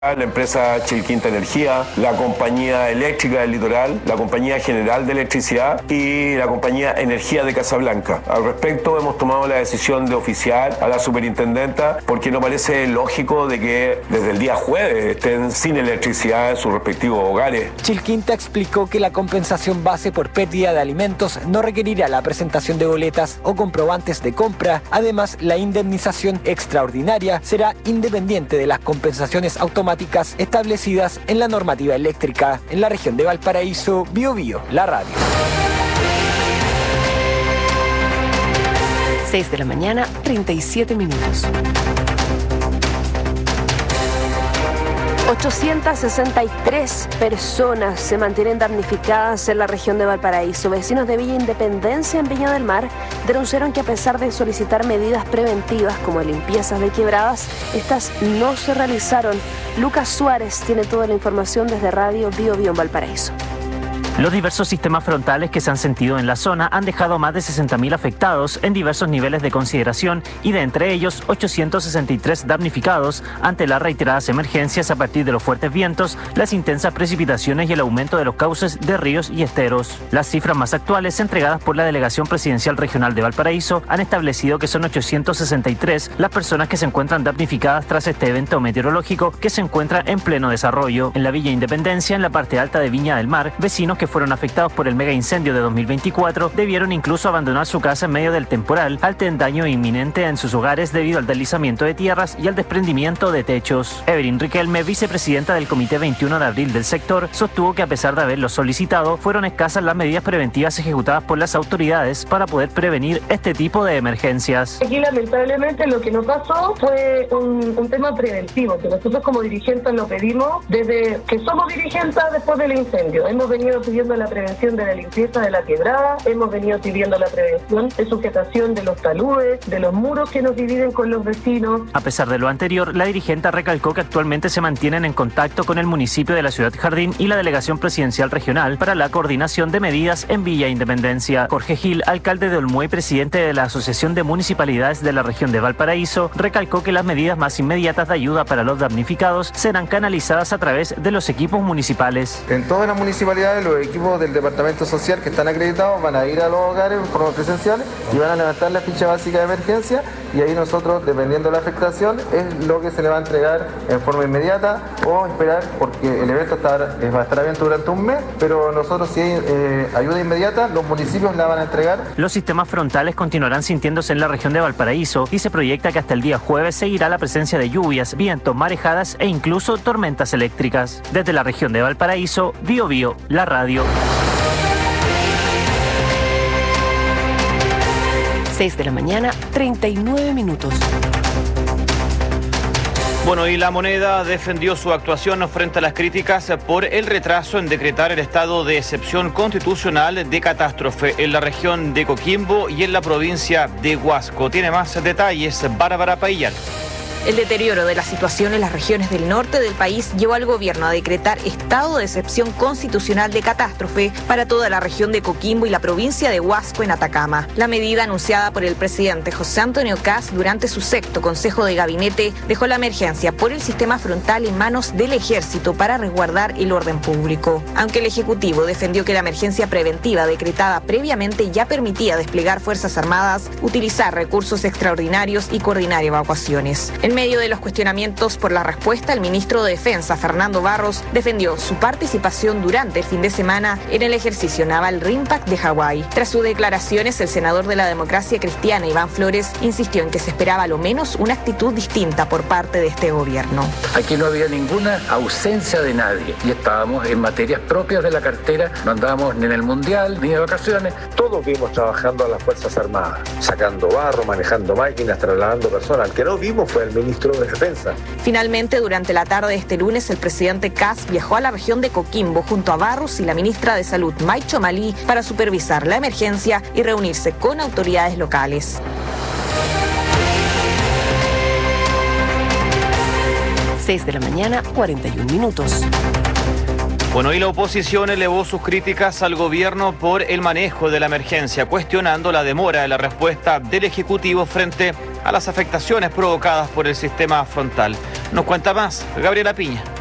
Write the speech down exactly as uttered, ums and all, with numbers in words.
La empresa Chilquinta Energía, la compañía eléctrica del litoral, la compañía general de electricidad y la compañía Energía de Casablanca. Al respecto hemos tomado la decisión de oficiar a la superintendenta porque nos parece lógico de que desde el día jueves estén sin electricidad en sus respectivos hogares. Chilquinta explicó que la compensación base por pérdida de alimentos no requerirá la presentación de boletas o comprobantes de compra. Además, la indemnización extraordinaria será independiente de las compensaciones automáticas establecidas en la normativa eléctrica. En la región de Valparaíso, Bio Bio, la radio. seis de la mañana, treinta y siete minutos. ochocientas sesenta y tres personas se mantienen damnificadas en la región de Valparaíso. Vecinos de Villa Independencia en Viña del Mar denunciaron que a pesar de solicitar medidas preventivas como limpiezas de quebradas, estas no se realizaron. Lucas Suárez tiene toda la información desde Radio Bio Bio en Valparaíso. Los diversos sistemas frontales que se han sentido en la zona han dejado más de sesenta mil afectados en diversos niveles de consideración y de entre ellos ochocientos sesenta y tres damnificados ante las reiteradas emergencias a partir de los fuertes vientos, las intensas precipitaciones y el aumento de los cauces de ríos y esteros. Las cifras más actuales entregadas por la Delegación Presidencial Regional de Valparaíso han establecido que son ochocientos sesenta y tres las personas que se encuentran damnificadas tras este evento meteorológico que se encuentra en pleno desarrollo. En la Villa Independencia, en la parte alta de Viña del Mar, vecinos que fueron afectados por el mega incendio de dos mil veinticuatro debieron incluso abandonar su casa en medio del temporal ante el daño inminente en sus hogares debido al deslizamiento de tierras y al desprendimiento de techos. Evelyn Riquelme, vicepresidenta del Comité veintiuno de abril del sector, sostuvo que a pesar de haberlo solicitado, fueron escasas las medidas preventivas ejecutadas por las autoridades para poder prevenir este tipo de emergencias. Aquí lamentablemente lo que nos pasó fue un, un tema preventivo, que nosotros como dirigentes lo pedimos desde que somos dirigentes después del incendio. Hemos venido pidiendo la prevención de la limpieza de la quebrada, hemos venido pidiendo la prevención de sujetación de los taludes, de los muros que nos dividen con los vecinos. A pesar de lo anterior, la dirigente recalcó que actualmente se mantienen en contacto con el municipio de la Ciudad Jardín y la Delegación Presidencial Regional para la coordinación de medidas en Villa Independencia. Jorge Gil, alcalde de Olmué y presidente de la Asociación de Municipalidades de la región de Valparaíso, recalcó que las medidas más inmediatas de ayuda para los damnificados serán canalizadas a través de los equipos municipales. En todas las municipalidades, los equipos del Departamento Social que están acreditados van a ir a los hogares en forma presencial y van a levantar la ficha básica de emergencia y ahí nosotros, dependiendo de la afectación, es lo que se le va a entregar en forma inmediata o esperar porque el evento está, va a estar abierto durante un mes, pero nosotros si hay eh, ayuda inmediata, los municipios la van a entregar. Los sistemas frontales continuarán sintiéndose en la región de Valparaíso y se proyecta que hasta el día jueves seguirá la presencia de lluvias, vientos, marejadas e incluso tormentas eléctricas. Desde la región de Valparaíso, Bio Bio, la radio. seis de la mañana, treinta y nueve minutos. Bueno, y La Moneda defendió su actuación frente a las críticas por el retraso en decretar el estado de excepción constitucional de catástrofe en la región de Coquimbo y en la provincia de Huasco. Tiene más detalles Bárbara Paillán. El deterioro de la situación en las regiones del norte del país llevó al gobierno a decretar estado de excepción constitucional de catástrofe para toda la región de Coquimbo y la provincia de Huasco en Atacama. La medida anunciada por el presidente José Antonio Kast durante su sexto Consejo de Gabinete dejó la emergencia por el sistema frontal en manos del Ejército para resguardar el orden público. Aunque el Ejecutivo defendió que la emergencia preventiva decretada previamente ya permitía desplegar Fuerzas Armadas, utilizar recursos extraordinarios y coordinar evacuaciones. En medio de los cuestionamientos por la respuesta, el ministro de Defensa, Fernando Barros, defendió su participación durante el fin de semana en el ejercicio naval RIMPAC de Hawái. Tras sus declaraciones, el senador de la Democracia Cristiana, Iván Flores, insistió en que se esperaba a lo menos una actitud distinta por parte de este gobierno. Aquí no había ninguna ausencia de nadie y estábamos en materias propias de la cartera, no andábamos ni en el Mundial ni de vacaciones. Todos vimos trabajando a las Fuerzas Armadas, sacando barro, manejando máquinas, trasladando personas. El que no vimos fue el ministro de Defensa. Finalmente, durante la tarde de este lunes, el presidente Kast viajó a la región de Coquimbo junto a Barros y la ministra de Salud, Maicho Malí, para supervisar la emergencia y reunirse con autoridades locales. seis de la mañana, cuarenta y un minutos. Bueno, y la oposición elevó sus críticas al gobierno por el manejo de la emergencia, cuestionando la demora de la respuesta del Ejecutivo frente a las afectaciones provocadas por el sistema frontal. Nos cuenta más Gabriela Piña.